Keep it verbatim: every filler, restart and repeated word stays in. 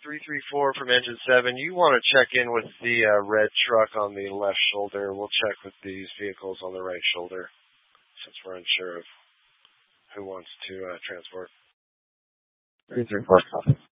three three four from Engine seven. You want to check in with the uh, red truck on the left shoulder. We'll check with these vehicles on the right shoulder since we're unsure of who wants to uh, transport. three three four.